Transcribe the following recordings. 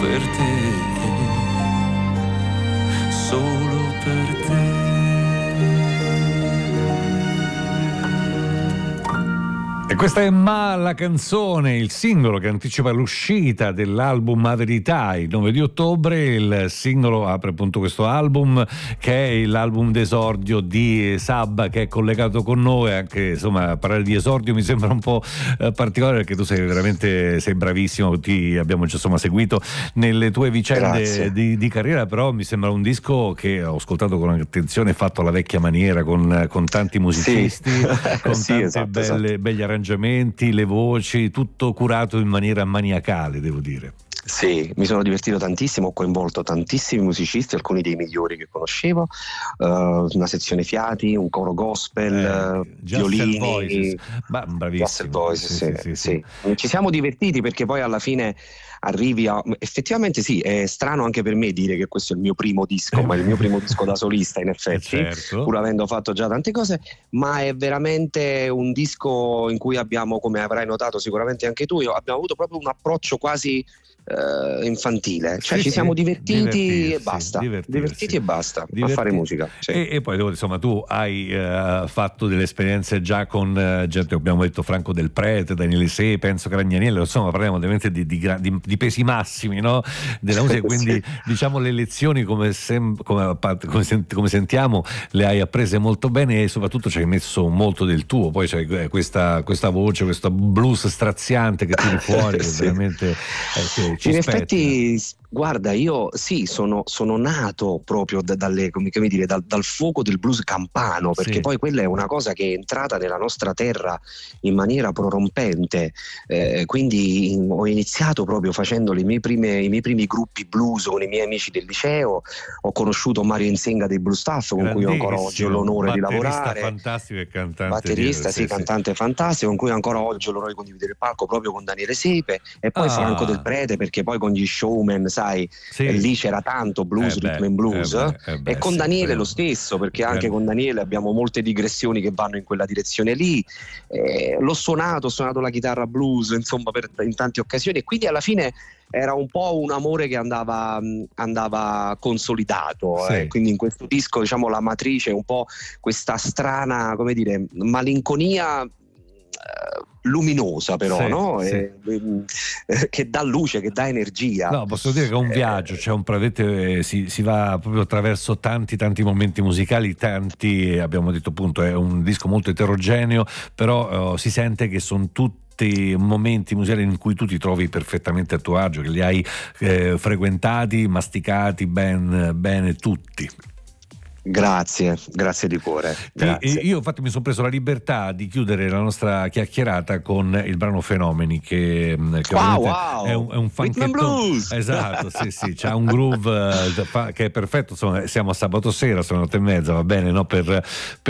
per te, solo per te. E questa è Ma la canzone, il singolo che anticipa l'uscita dell'album La Verità il 9 di ottobre. Il singolo apre appunto questo album, che è l'album d'esordio di Sabba, che è collegato con noi. Anche insomma, parlare di esordio mi sembra un po' particolare, perché tu sei bravissimo, ti abbiamo insomma seguito nelle tue vicende di carriera, però mi sembra un disco che ho ascoltato con attenzione, fatto alla vecchia maniera, con tanti musicisti, con tante belli arrangiamenti, le voci, tutto curato in maniera maniacale, devo dire. Sì, mi sono divertito tantissimo, ho coinvolto tantissimi musicisti, alcuni dei migliori che conoscevo, una sezione fiati, un coro gospel, violini, bravissimo. Voices, sì. Ci siamo divertiti perché poi alla fine arrivi a... Effettivamente sì, è strano anche per me dire che questo è il mio primo disco, ma è il mio primo disco da solista in effetti, certo. Pur avendo fatto già tante cose, ma è veramente un disco in cui abbiamo, come avrai notato sicuramente anche tu, abbiamo avuto proprio un approccio quasi infantile, cioè ci siamo divertiti e basta, divertiti e basta a fare musica, sì. E poi insomma tu hai fatto delle esperienze già con gente, abbiamo detto Franco Del Prete, Daniele Se, Penso Gragnaniello, insomma parliamo ovviamente di pesi massimi, no? Della musica, quindi sì. Diciamo le lezioni come sentiamo le hai apprese molto bene, e soprattutto ci hai messo molto del tuo, poi c'è questa voce, questo blues straziante che tiri fuori, che sì. Veramente in effetti, guarda, io sì, sono nato proprio dal fuoco del blues campano, perché poi quella è una cosa che è entrata nella nostra terra in maniera prorompente, quindi ho iniziato proprio facendo i miei primi gruppi blues con i miei amici del liceo. Ho conosciuto Mario Insenga dei Blue Staff, con cui ancora oggi ho l'onore di lavorare, fantastico e cantante, batterista, cantante fantastico, con cui ancora oggi ho l'onore di condividere il palco proprio con Daniele Sepe, e poi Franco Del Prete, perché poi con gli showman, sai, lì c'era tanto blues, rhythm and blues, e con Daniele lo stesso, perché anche con Daniele abbiamo molte digressioni che vanno in quella direzione lì. Ho suonato la chitarra blues, insomma, in tante occasioni, e quindi alla fine era un po' un amore che andava consolidato, quindi in questo disco, diciamo, la matrice è un po' questa strana, come dire, malinconia luminosa, però, no? Che dà luce, che dà energia. No, posso dire che è un viaggio, cioè si va proprio attraverso tanti momenti musicali, abbiamo detto appunto, è un disco molto eterogeneo, però si sente che sono tutti momenti musicali in cui tu ti trovi perfettamente a tuo agio, che li hai frequentati, masticati bene tutti. Grazie di cuore. Io infatti mi sono preso la libertà di chiudere la nostra chiacchierata con il brano Fenomeni, che wow. È un funketto, esatto, sì, c'ha un groove che è perfetto. Insomma, siamo a sabato sera, sono 8:30, va bene, no? Per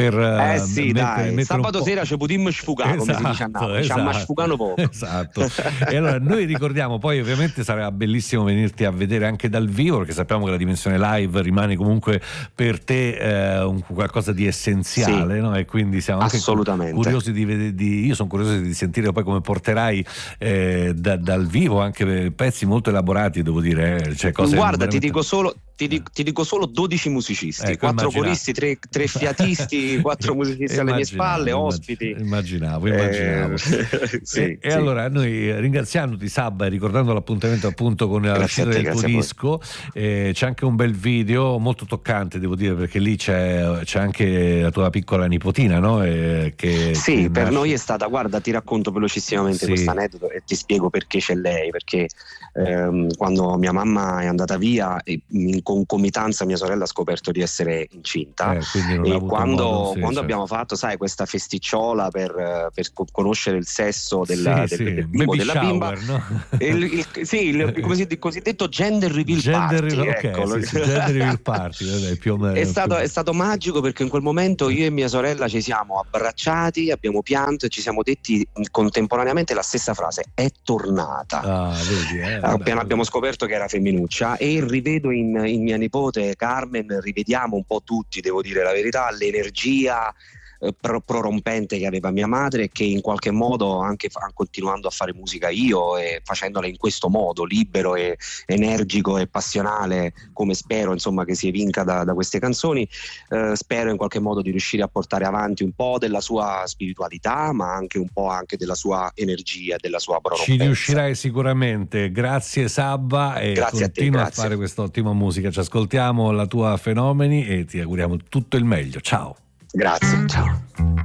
sabato sera ci potremmo sfugare, come si dice a Napoli, ci hanno sfugato poco. Esatto. E allora noi ricordiamo, poi ovviamente sarà bellissimo venirti a vedere anche dal vivo, perché sappiamo che la dimensione live rimane comunque per te qualcosa di essenziale, no? E quindi siamo anche curiosi io sono curioso di sentire poi come porterai dal vivo anche pezzi molto elaborati, devo dire, cioè cose. Guarda, ti dico solo 12 musicisti, 4 coristi, 3 fiatisti, 4 musicisti alle mie spalle, ospiti. Immaginavo. Sì. Allora noi, ringraziandoti Sabba e ricordando l'appuntamento appunto con la uscita del tuo disco, c'è anche un bel video molto toccante, devo dire, perché lì c'è anche la tua piccola nipotina, no? Per noi è stata, guarda, ti racconto velocissimamente questo aneddoto e ti spiego perché c'è lei, perché quando mia mamma è andata via, in concomitanza mia sorella ha scoperto di essere incinta, e quando abbiamo fatto, sai, questa festicciola per conoscere il sesso del bimbo, della bimba, no? Il cosiddetto gender reveal party, gender reveal party, più o meno. È stato magico, perché in quel momento io e mia sorella ci siamo abbracciati, abbiamo pianto e ci siamo detti contemporaneamente la stessa frase: è tornata. Appena abbiamo scoperto che era femminuccia, e rivedo in mia nipote Carmen, rivediamo un po' tutti, devo dire la verità, l'energia, prorompente che aveva mia madre, e che in qualche modo anche continuando a fare musica io e facendola in questo modo libero e energico e passionale, come spero insomma che si evinca da queste canzoni, spero in qualche modo di riuscire a portare avanti un po' della sua spiritualità, ma anche un po' anche della sua energia, della sua prorompenza. Ci riuscirai sicuramente. Grazie Sabba, e grazie continua a te, a fare questa ottima musica. Ci ascoltiamo la tua Fenomeni e ti auguriamo tutto il meglio. Ciao. Grazie, ciao.